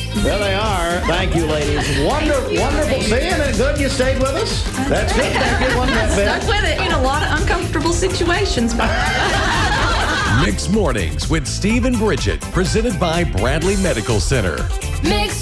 There they are. Thank you, ladies. Wonderful seeing it. Good you stayed with us. That's good. Thank you. Wasn't that bad? Stuck with it in a lot of uncomfortable situations. Mixed Mornings with Steve and Bridget, presented by Bradley Medical Center. Mixed